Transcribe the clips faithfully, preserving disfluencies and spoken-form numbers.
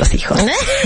nuestros hijos.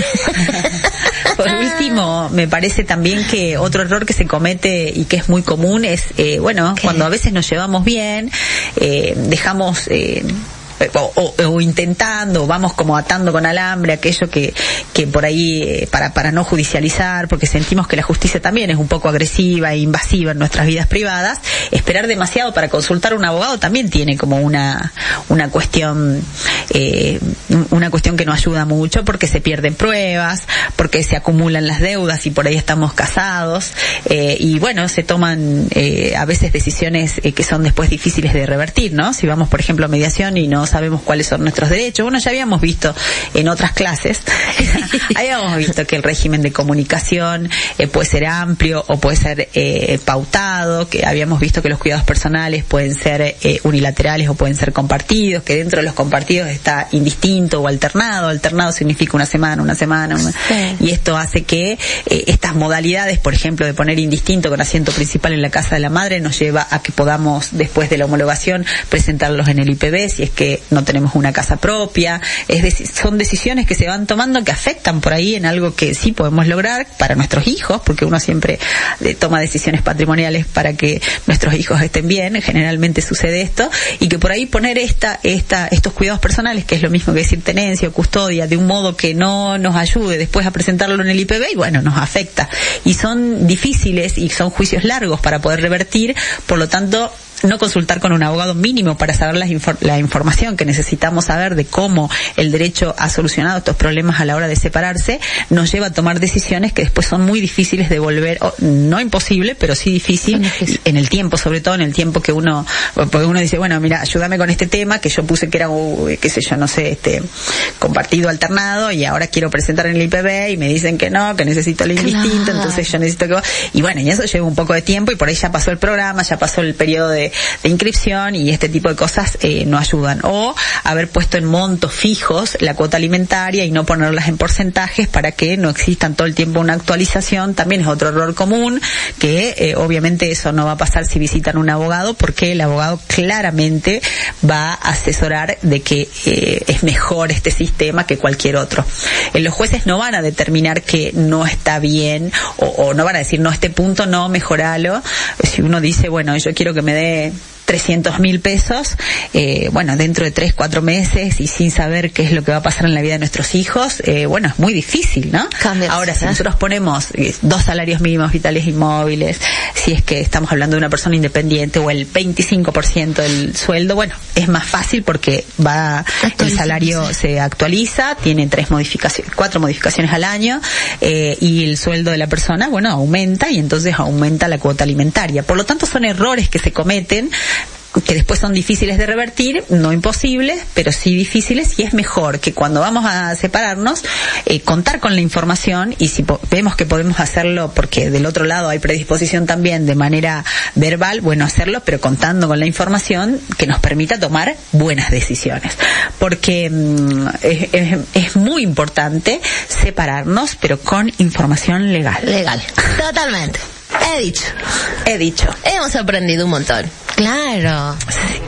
Por último, me parece también que otro error que se comete y que es muy común es, eh, bueno, ¿qué? Cuando a veces nos llevamos bien, eh, dejamos... Eh, O, o, o intentando, o vamos como atando con alambre aquello que, que por ahí, eh, para, para no judicializar, porque sentimos que la justicia también es un poco agresiva e invasiva en nuestras vidas privadas. Esperar demasiado para consultar a un abogado también tiene como una, una cuestión, eh, una cuestión que no ayuda mucho, porque se pierden pruebas, porque se acumulan las deudas y por ahí estamos casados, eh, y bueno, se toman, eh, a veces decisiones eh, que son después difíciles de revertir, ¿no? Si vamos, por ejemplo, a mediación y no sabemos cuáles son nuestros derechos. Bueno, ya habíamos visto en otras clases, habíamos visto que el régimen de comunicación eh, puede ser amplio o puede ser eh, pautado, que habíamos visto que los cuidados personales pueden ser eh, unilaterales o pueden ser compartidos, que dentro de los compartidos está indistinto o alternado. Alternado significa una semana, una semana, una... Sí. Y esto hace que eh, estas modalidades, por ejemplo, de poner indistinto con asiento principal en la casa de la madre, nos lleva a que podamos, después de la homologación, presentarlos en el I P B si es que no tenemos una casa propia. Es decir, son decisiones que se van tomando que afectan por ahí en algo que sí podemos lograr para nuestros hijos, porque uno siempre eh, toma decisiones patrimoniales para que nuestros hijos estén bien, generalmente sucede esto, y que por ahí poner esta, esta, estos cuidados personales, que es lo mismo que decir tenencia o custodia, de un modo que no nos ayude después a presentarlo en el I P B, y bueno, nos afecta. Y son difíciles y son juicios largos para poder revertir, por lo tanto, no consultar con un abogado mínimo para saber la, infor- la información que necesitamos saber de cómo el derecho ha solucionado estos problemas a la hora de separarse, nos lleva a tomar decisiones que después son muy difíciles de volver, o, no imposible, pero sí difícil, difícil en el tiempo, sobre todo en el tiempo que uno, porque uno dice, bueno, mira, ayúdame con este tema que yo puse que era, uh, qué sé yo, no sé, este, compartido alternado, y ahora quiero presentar en el I P B y me dicen que no, que necesito el indistinto, claro. Entonces yo necesito que, y bueno, y eso lleva un poco de tiempo, y por ahí ya pasó el programa, ya pasó el periodo de de inscripción, y este tipo de cosas eh, no ayudan. O haber puesto en montos fijos la cuota alimentaria y no ponerlas en porcentajes para que no existan todo el tiempo una actualización, también es otro error común, que eh, obviamente eso no va a pasar si visitan un abogado, porque el abogado claramente va a asesorar de que eh, es mejor este sistema que cualquier otro. Eh, los jueces no van a determinar que no está bien, o, o no van a decir, no, este punto no, mejoralo. Si uno dice, bueno, yo quiero que me dé trescientos mil pesos, eh, bueno, dentro de tres, cuatro meses y sin saber qué es lo que va a pasar en la vida de nuestros hijos, eh, bueno, es muy difícil, ¿no? Cambia, ahora, si nosotros ponemos eh, dos salarios mínimos vitales inmóviles, si es que estamos hablando de una persona independiente, o el veinticinco por ciento del sueldo, bueno, es más fácil porque va, el salario se actualiza, tiene tres modificaciones, cuatro modificaciones al año, eh, y el sueldo de la persona, bueno, aumenta, y entonces aumenta la cuota alimentaria. Por lo tanto, son errores que se cometen, que después son difíciles de revertir, no imposibles, pero sí difíciles, y es mejor que cuando vamos a separarnos, eh, contar con la información, y si po- vemos que podemos hacerlo, porque del otro lado hay predisposición también de manera verbal, bueno, hacerlo, pero contando con la información que nos permita tomar buenas decisiones. Porque mmm, es, es, es muy importante separarnos, pero con información legal. Legal, totalmente. He dicho. He dicho. Hemos aprendido un montón. Claro. Sí.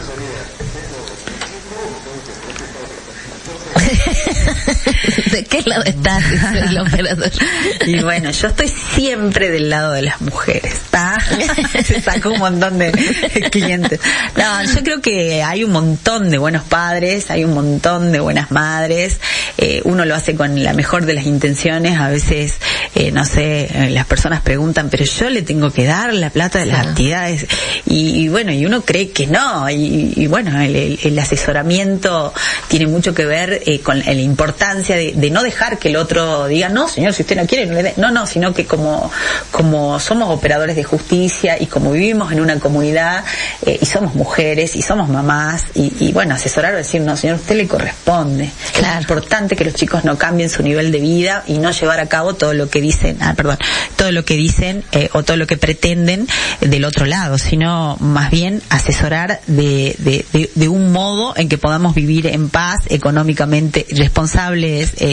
¿De qué lado estás? El operador. Y bueno, yo estoy siempre del lado de las mujeres, ¿está? Se sacó un montón de clientes. No, yo creo que hay un montón de buenos padres, hay un montón de buenas madres. Eh, uno lo hace con la mejor de las intenciones. A veces, eh, no sé, eh, las personas preguntan, pero yo le tengo que dar la plata de las sí. actividades. Y, y bueno, y uno cree que no. Y, y bueno, el, el, el asesoramiento tiene mucho que ver eh, con la importancia de, de no dejar que el otro diga, no, señor, si usted no quiere, no le dé. No, no, sino que como, como somos operadores de justicia, y como vivimos en una comunidad, eh, y somos mujeres, y somos mamás, y, y bueno, asesorar o decir, no, señor, a usted le corresponde. Claro. Es importante que los chicos no cambien su nivel de vida y no llevar a cabo todo lo que dicen, ah, perdón, todo lo que dicen, eh, o todo lo que pretenden del otro lado, sino más bien asesorar de, de, de, de un modo en que podamos vivir en paz, económicamente responsables, eh,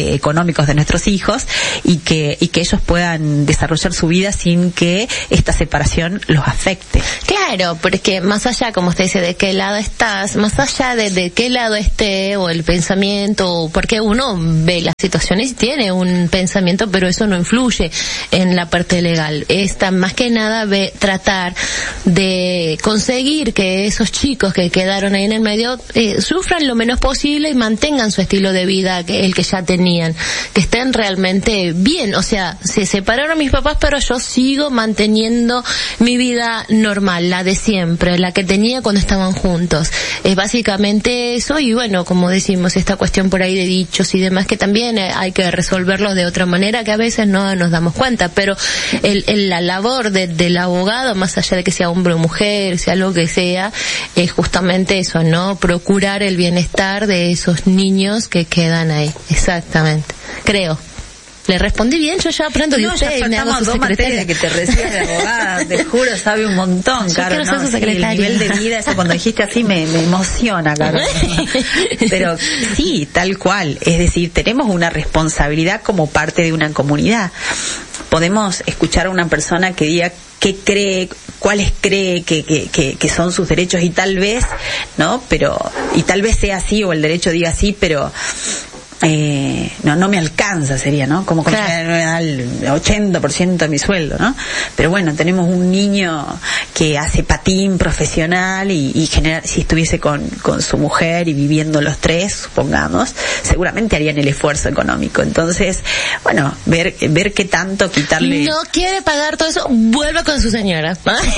eh, económicos de nuestros hijos y que y que ellos puedan desarrollar su vida sin que esta separación los afecte. Claro, porque más allá, como usted dice, de qué lado estás, más allá de, de qué lado esté o el pensamiento, porque uno ve las situaciones y tiene un pensamiento, pero eso no influye en la parte legal. Está más que nada ve, tratar de conseguir que esos chicos que quedaron ahí en el medio eh, sufran lo menos posible y mantengan su estilo de vida, que el que ya tenían, que estén realmente bien. O sea, se separaron mis papás, pero yo sigo manteniendo mi vida normal, la de siempre, la que tenía cuando estaban juntos. Es básicamente eso, y bueno, como decimos, esta cuestión por ahí de dichos y demás, que también hay que resolverlos de otra manera, que a veces no nos damos cuenta, pero el, el, la labor de, del abogado, más allá de que sea hombre o mujer, sea lo que sea, es justamente eso, ¿no? Procurar el bienestar de esos niños que quedan ahí. Exactamente. Creo. ¿Le respondí bien? Yo ya aprendo de no, usted ya y me hago su dos secretaria. materias que te recibes de abogada, te juro, sabe un montón, Yo Caro, quiero ser ¿no? su secretaria. Sí, el nivel de vida, eso cuando dijiste así me, me emociona, Caro. Pero sí, tal cual. Es decir, tenemos una responsabilidad como parte de una comunidad. Podemos escuchar a una persona que diga qué cree, cuáles cree que, que, que, que son sus derechos y tal vez, ¿no? Pero, y tal vez sea así o el derecho diga así, pero Eh, no no me alcanza, sería, ¿no? Como que claro. Me da el ochenta por ciento de mi sueldo, ¿no? Pero bueno, tenemos un niño que hace patín profesional y, y genera, si estuviese con, con su mujer y viviendo los tres, supongamos, seguramente harían el esfuerzo económico. Entonces, bueno, ver ver qué tanto quitarle... No quiere pagar todo eso, vuelva con su señora.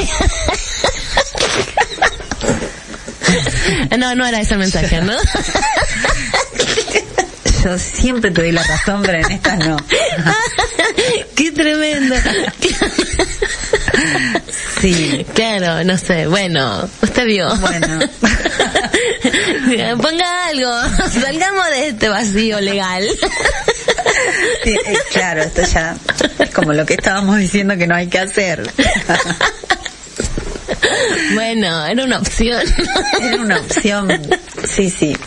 No, no era ese el mensaje, ¿no? Yo siempre te doy la razón, pero en estas no. ¡Qué tremendo! Sí. Claro, no sé. Bueno, usted vio. Bueno. Ponga algo. Salgamos de este vacío legal. Sí, eh, claro, esto ya es como lo que estábamos diciendo que no hay que hacer. Bueno, era una opción. Era una opción. Sí, sí.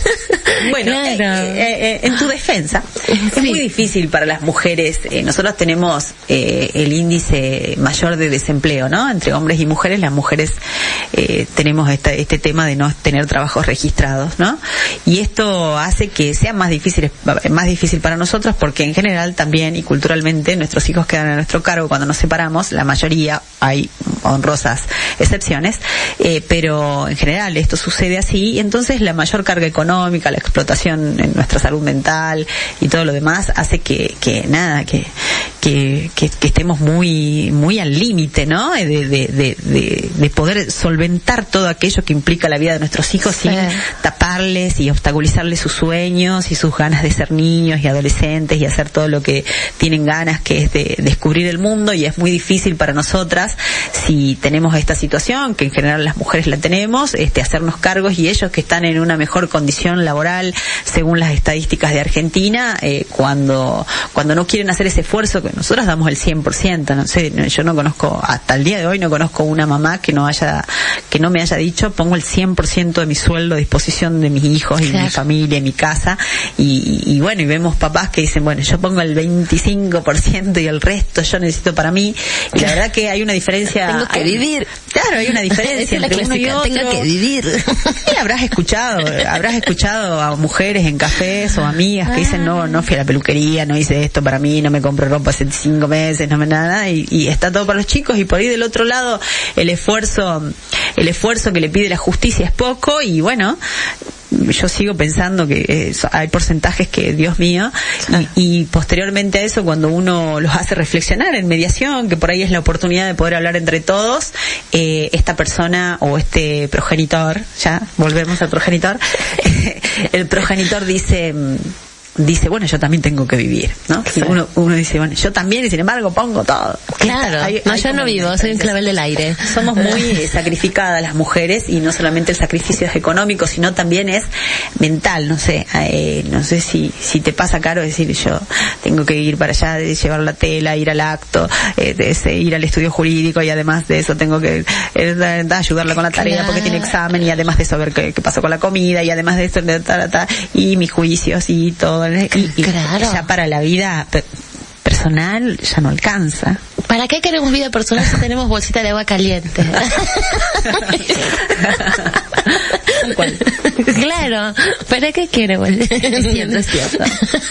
Bueno, claro. eh, eh, eh, en tu defensa, sí. Es muy difícil para las mujeres. Eh, nosotros tenemos eh, el índice mayor de desempleo, ¿no? Entre hombres y mujeres, las mujeres eh, tenemos esta, este tema de no tener trabajos registrados, ¿no? Y esto hace que sea más difícil, más difícil para nosotros, porque en general también y culturalmente nuestros hijos quedan a nuestro cargo cuando nos separamos. La mayoría, hay honrosas excepciones, eh, pero en general esto sucede así, y entonces la mayor carga económica, la explotación en nuestra salud mental y todo lo demás hace que, que nada, que, que, que, que estemos muy, muy al límite, ¿no? De, de, de, de, de poder solventar todo aquello que implica la vida de nuestros hijos sin sí. taparles y obstaculizarles sus sueños y sus ganas de ser niños y adolescentes y hacer todo lo que tienen ganas, que es de descubrir el mundo. Y es muy difícil para nosotras, si tenemos esta situación, que en general las mujeres la tenemos, este, hacernos cargos, y ellos que están en una mejor condición laboral según las estadísticas de Argentina, eh, cuando cuando no quieren hacer ese esfuerzo, que nosotros damos el cien por ciento, no sé, yo no conozco, hasta el día de hoy no conozco una mamá que no haya que no me haya dicho, pongo el cien por ciento de mi sueldo a disposición de mis hijos y claro. mi familia y mi casa, y, y, y bueno, y vemos papás que dicen, bueno, yo pongo el veinticinco por ciento y el resto yo necesito para mí, y la verdad que hay una diferencia. Tengo que hay, vivir. Claro, hay una diferencia entre uno y otro. Tengo que vivir. Y habrás escuchado, habrás escuchado a mujeres en cafés o amigas que dicen, no, no fui a la peluquería, no hice esto para mí, no me compro ropa hace cinco meses, no me nada, y, y está todo para los chicos, y por ahí del otro lado el esfuerzo, el esfuerzo que le pide la justicia es poco, y bueno, yo sigo pensando que eh, hay porcentajes que, Dios mío, claro. y, y posteriormente a eso, cuando uno los hace reflexionar en mediación, que por ahí es la oportunidad de poder hablar entre todos, eh, esta persona o este progenitor, ya volvemos al progenitor, el progenitor dice... dice, bueno, yo también tengo que vivir, ¿no? Sí. Uno, uno dice, bueno, yo también, y sin embargo pongo todo. Claro, hay, no, hay yo no vivo, soy un clavel del aire. Somos muy sacrificadas las mujeres, y no solamente el sacrificio es económico, sino también es mental, no sé, eh, no sé si si te pasa, Caro, decir, yo tengo que ir para allá, de llevar la tela, ir al acto, eh, de ese, ir al estudio jurídico, y además de eso tengo que eh, ayudarla con la tarea claro. porque tiene examen, y además de eso ver qué, qué pasó con la comida, y además de eso, ta, ta, ta, y mis juicios y todo ¿entendés? Y, y claro. ya para la vida pe- personal ya no alcanza. ¿Para qué queremos vida personal si tenemos bolsita de agua caliente? Claro, ¿para qué queremos? Es cierto, es cierto.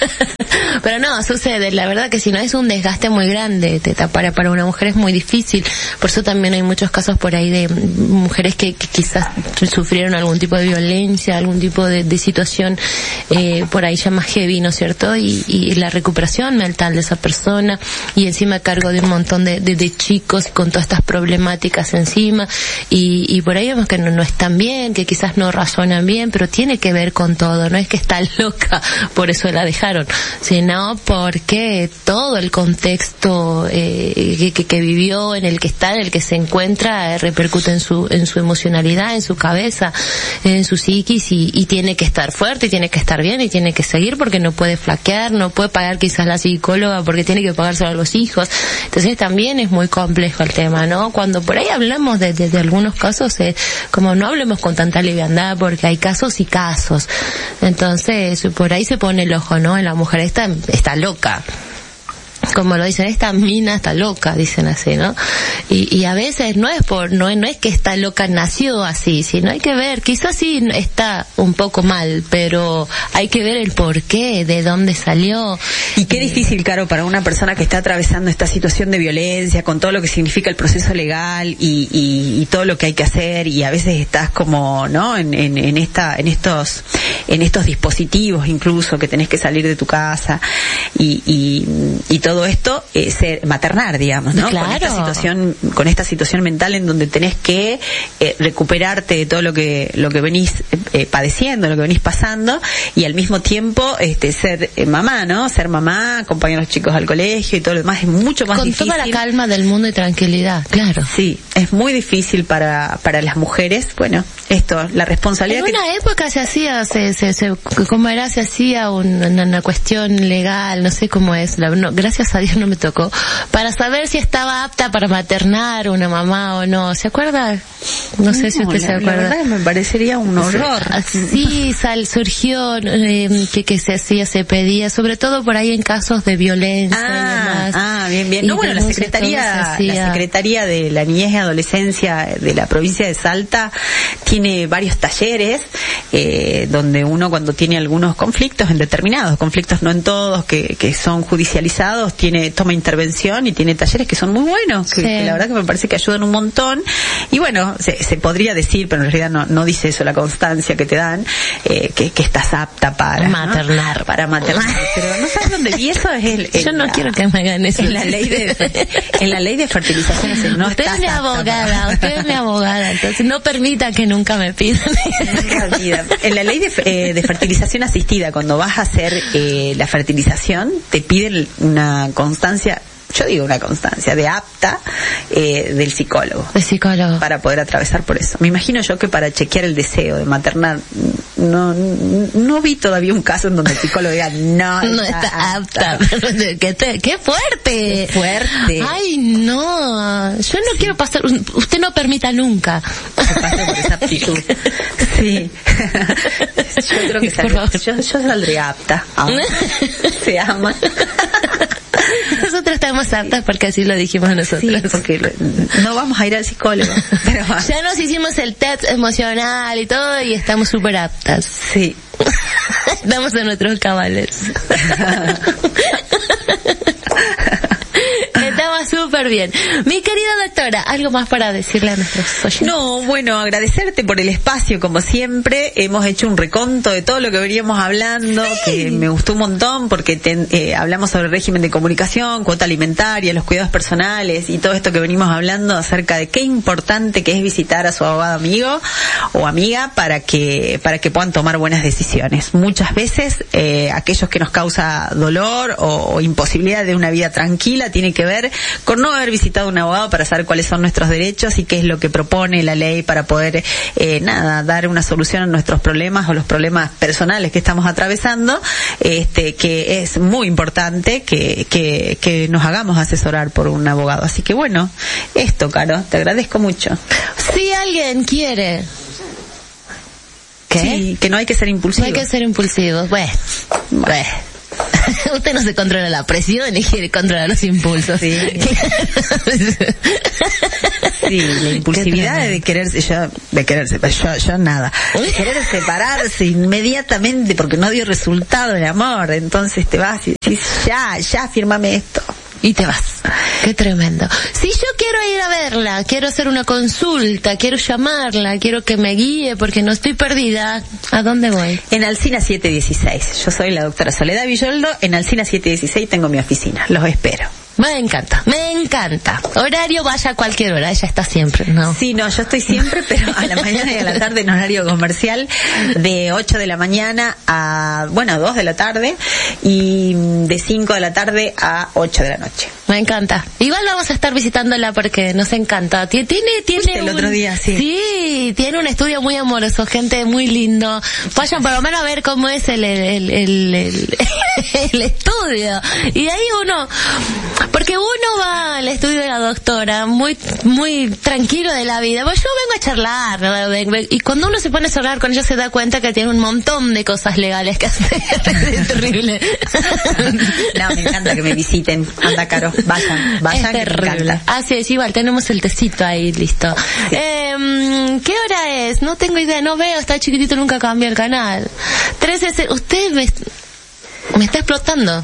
Pero no, sucede, la verdad que si no es un desgaste muy grande, te, para, para una mujer es muy difícil, por eso también hay muchos casos por ahí de mujeres que, que quizás sufrieron algún tipo de violencia, algún tipo de, de situación eh, por ahí ya más heavy, ¿no es cierto? Y, y la recuperación mental de esa persona, y encima a cargo de un montón de, de, de chicos con todas estas problemáticas encima, y, y por ahí vemos que no, no están bien, que quizás no razonan bien, pero tiene que ver con todo, no es que está loca, por eso la dejaron, sino porque todo el contexto eh, que, que vivió, en el que está, en el que se encuentra, eh, repercute en su en su emocionalidad, en su cabeza, en su psiquis, y, y tiene que estar fuerte, y tiene que estar bien, y tiene que seguir, porque no puede flaquear, no puede pagar quizás la psicóloga porque tiene que pagárselo a los hijos. Entonces también es muy complejo el tema, ¿no? Cuando por ahí hablamos de, de, de algunos casos, eh, como no hablemos con tanta liviandad, porque hay casos y casos. Entonces por ahí se pone el ojo, ¿no? En la mujer esta está loca, como lo dicen, esta mina está loca, dicen así, ¿no? Y, y a veces no es por, no, no es que esta loca nació así, sino hay que ver, quizás sí está un poco mal, pero hay que ver el porqué, de dónde salió. Y qué difícil, Caro, para una persona que está atravesando esta situación de violencia, con todo lo que significa el proceso legal y, y, y todo lo que hay que hacer, y a veces estás como, ¿no? En, en, en esta, en estos, en estos dispositivos incluso, que tenés que salir de tu casa y, y, y todo esto, eh, ser, maternar, digamos, ¿no? Claro. Con esta situación, con esta situación mental en donde tenés que eh, recuperarte de todo lo que, lo que venís eh, padeciendo, lo que venís pasando, y al mismo tiempo, este, ser eh, mamá, ¿no? Ser mamá, acompañar a los chicos al colegio y todo lo demás es mucho más con difícil. Con toda la calma del mundo y tranquilidad, claro. Sí, es muy difícil para, para las mujeres, bueno, esto, la responsabilidad en que... una época se hacía, se, se, se, ¿cómo era? Se hacía una, una cuestión legal, no sé cómo es, la, no, gracias a Dios no me tocó, para saber si estaba apta para maternar una mamá o no. ¿Se acuerda? No sé no, si usted la, se acuerda. La verdad me parecería un horror. Sí, sal, surgió eh, que, que se hacía, se pedía, sobre todo por ahí en casos de violencia ah, y demás. Ah, bien, bien. No, bueno, la Secretaría, la Secretaría de la Niñez y Adolescencia de la provincia de Salta tiene varios talleres eh, donde uno, cuando tiene algunos conflictos, en determinados conflictos, no en todos, que, que son judicializados, tiene toma intervención y tiene talleres que son muy buenos, que, sí. que la verdad que me parece que ayudan un montón. Y bueno, se, se podría decir, pero en realidad no, no dice eso la constancia que te dan, eh, que, que estás apta para maternar, ¿no? para maternar. Pero no sabes dónde vi eso, es el, el yo no la, quiero que me hagan eso. En la ley de en la ley de fertilización. No usted es mi abogada, para... usted es mi abogada, entonces no permita que nunca me pidan. En la ley de, eh, de fertilización asistida, cuando vas a hacer eh, la fertilización, te piden una constancia, yo digo una constancia de apta eh, del psicólogo. El psicólogo. Para poder atravesar por eso. Me imagino yo que para chequear el deseo de maternar, no no vi todavía un caso en donde el psicólogo diga, no, no está, está apta. apta. ¿Qué, te, ¡Qué fuerte! ¡Qué fuerte! Ay, no. Yo no sí. quiero pasar, usted no permita nunca. Que pase por esa aptitud. Sí. Yo creo que saldría, yo, yo saldría apta. Ama. Se ama. Nosotros estamos aptas porque así lo dijimos nosotros. Sí, porque no vamos a ir al psicólogo. Pero ya nos hicimos el test emocional y todo y estamos súper aptas. Sí. Estamos en nuestros cabales. Estamos súper bien. Mi querida doctora, ¿algo más para decirle a nuestros oyentes? No, bueno, agradecerte por el espacio, como siempre. Hemos hecho un reconto de todo lo que veníamos hablando, sí. que me gustó un montón, porque te, eh, hablamos sobre el régimen de comunicación, cuota alimentaria, los cuidados personales y todo esto que venimos hablando acerca de qué importante que es visitar a su abogado amigo o amiga para que para que puedan tomar buenas decisiones. Muchas veces eh, aquellos que nos causa dolor o, o imposibilidad de una vida tranquila tiene que ver con no haber visitado a un abogado para saber cuáles son nuestros derechos y qué es lo que propone la ley para poder, eh, nada, dar una solución a nuestros problemas o los problemas personales que estamos atravesando, este, que es muy importante que, que, que nos hagamos asesorar por un abogado. Así que bueno, esto, Caro, te agradezco mucho. Si alguien quiere ¿Qué? Sí, que no hay que ser impulsivos. No hay que ser impulsivos. Bueno, bueno. Usted no se controla la presión y quiere controlar los impulsos. Sí. Sí, la impulsividad de quererse, yo, de quererse, yo, yo nada. De querer separarse inmediatamente porque no dio resultado el amor. Entonces te vas y decís, ya, ya, fírmame esto. Y te vas. Qué tremendo. Si yo quiero ir a verla, quiero hacer una consulta, quiero llamarla, quiero que me guíe porque no estoy perdida, ¿a dónde voy? En Alsina siete dieciséis. Yo soy la doctora Soledad Villoldo. En Alsina siete dieciséis tengo mi oficina. Los espero. Me encanta, me encanta. Horario, vaya a cualquier hora, ella está siempre, ¿no? Sí, no, yo estoy siempre, pero a la mañana y a la tarde en horario comercial, de ocho de la mañana a, bueno, dos de la tarde, y de cinco de la tarde a ocho de la noche. Me encanta. Igual vamos a estar visitándola porque nos encanta. Tiene, tiene el un, otro día, sí. Sí, tiene un estudio muy amoroso, gente muy lindo. Vayan por lo menos a ver cómo es el, el, el, el, el estudio. Y ahí uno, porque uno va al estudio de la doctora muy, muy tranquilo de la vida. Pues yo vengo a charlar, ¿no? Y cuando uno se pone a charlar con ella se da cuenta que tiene un montón de cosas legales que hacer. Es terrible. No, me encanta que me visiten. Anda, Caro. Vayan, vayan. Es terrible. Así es, igual, tenemos el tecito ahí, listo. Sí. Eh, ¿Qué hora es? No tengo idea, no veo, está chiquitito, nunca cambié el canal. trece, usted me, me está explotando.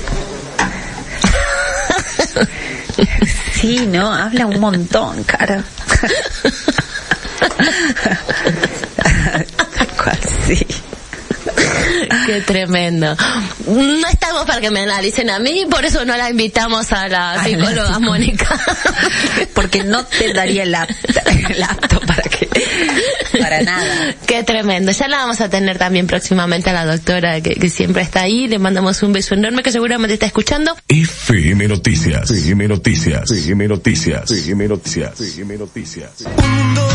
Sí, no, habla un montón, Caro. Tal cual, sí. Qué tremendo. No estamos para que me analicen a mí, por eso no la invitamos a la psicóloga Mónica. Porque no te daría el apto, el apto para que, para nada. Qué tremendo. Ya la vamos a tener también próximamente a la doctora que, que siempre está ahí. Le mandamos un beso enorme que seguramente está escuchando. F M Noticias, F M Noticias, F M Noticias, F M Noticias, F M Noticias.